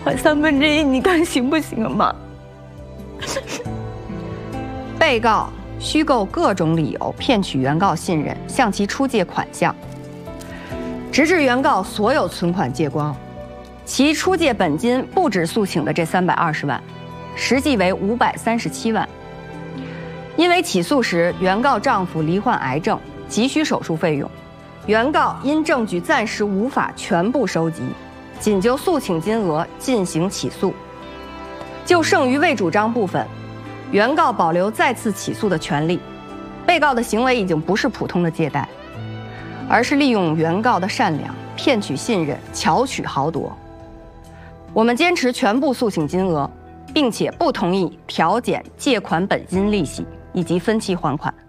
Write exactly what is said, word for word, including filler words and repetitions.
还三分之一，你看行不行啊，妈？ 被告虚构各种理由骗取原告信任，向其出借款项，直至原告所有存款借光。其出借本金不止诉请的这三百二十万，实际为五百三十七万。因为起诉时原告丈夫罹患癌症，急需手术费用，原告因证据暂时无法全部收集，仅就诉请金额进行起诉。就剩余未主张部分，原告保留再次起诉的权利。被告的行为已经不是普通的借贷，而是利用原告的善良骗取信任，巧取豪夺。我们坚持全部诉请金额，并且不同意调减借款本金利息以及分期还款。